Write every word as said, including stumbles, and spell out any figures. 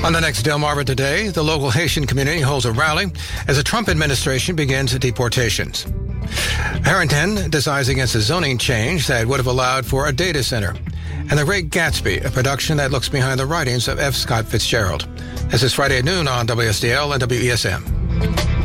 On the next Delmarva Today, the local Haitian community holds a rally as the Trump administration begins deportations. Harrington decides against a zoning change that would have allowed for a data center. And The Great Gatsby, a production that looks behind the writings of F. Scott Fitzgerald. This is Friday at noon on W S D L and W E S M.